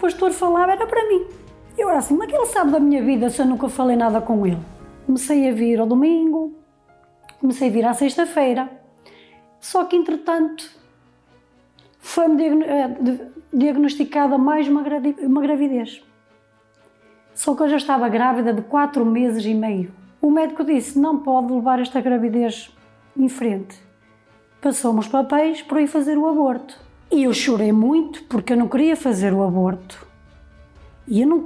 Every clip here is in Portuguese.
pastor falava era para mim. Eu era assim, mas que ele sabe da minha vida se eu nunca falei nada com ele? Comecei a vir ao domingo, comecei a vir à sexta-feira, só que entretanto foi-me diagnosticada mais uma gravidez. Só que eu já estava grávida de 4 meses e meio. O médico disse, não pode levar esta gravidez em frente. Passou-me os papéis para ir fazer o aborto. E eu chorei muito porque eu não queria fazer o aborto. E eu não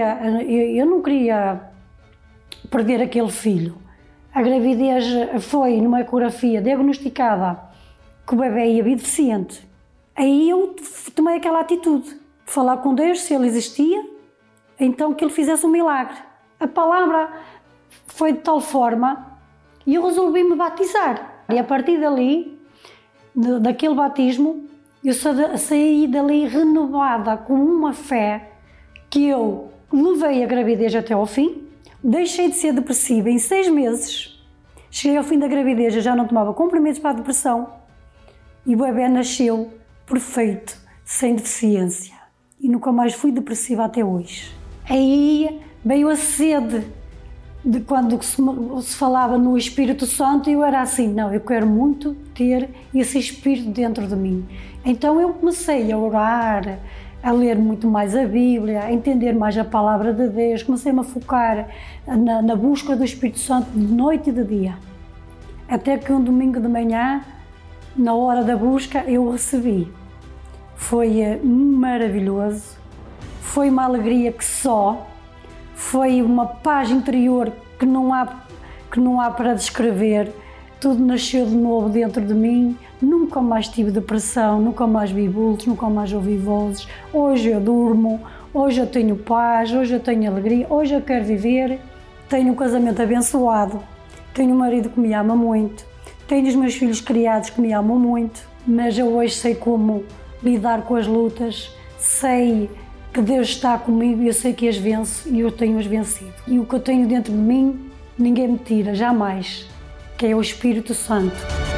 queria perder aquele filho. A gravidez foi numa ecografia diagnosticada que o bebê ia vir deficiente. Aí eu tomei aquela atitude, de falar com Deus se ele existia, então que ele fizesse um milagre. A palavra foi de tal forma e eu resolvi me batizar. E a partir dali, daquele batismo, eu saí dali renovada com uma fé que eu levei a gravidez até ao fim, deixei de ser depressiva em 6 meses, cheguei ao fim da gravidez, eu já não tomava comprimidos para a depressão e o bebê nasceu perfeito, sem deficiência e nunca mais fui depressiva até hoje. Aí veio a sede de quando se falava no Espírito Santo e eu era assim, não, eu quero muito ter esse Espírito dentro de mim. Então eu comecei a orar, a ler muito mais a Bíblia, a entender mais a Palavra de Deus, comecei-me a focar na busca do Espírito Santo de noite e de dia. Até que um domingo de manhã, na hora da busca, eu o recebi. Foi maravilhoso, foi uma alegria que só, foi uma paz interior que não há para descrever. Tudo nasceu de novo dentro de mim, nunca mais tive depressão, nunca mais vi vultos, nunca mais ouvi vozes. Hoje eu durmo, hoje eu tenho paz, hoje eu tenho alegria, hoje eu quero viver. Tenho um casamento abençoado, tenho um marido que me ama muito, tenho os meus filhos criados que me amam muito, mas eu hoje sei como lidar com as lutas, sei que Deus está comigo e eu sei que as venço e eu tenho-as vencido. E o que eu tenho dentro de mim, ninguém me tira, jamais, que é o Espírito Santo.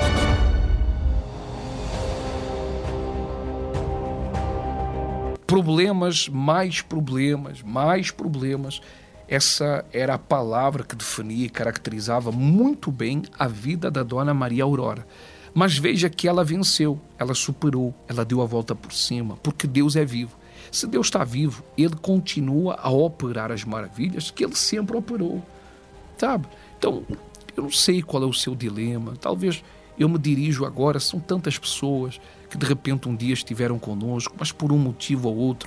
Problemas, mais problemas, mais problemas. Essa era a palavra que definia e caracterizava muito bem a vida da Dona Maria Aurora. Mas veja que ela venceu, ela superou, ela deu a volta por cima, porque Deus é vivo. Se Deus está vivo, Ele continua a operar as maravilhas que Ele sempre operou, sabe? Então, eu não sei qual é o seu dilema, talvez eu me dirijo agora, são tantas pessoas que de repente um dia estiveram conosco, mas por um motivo ou outro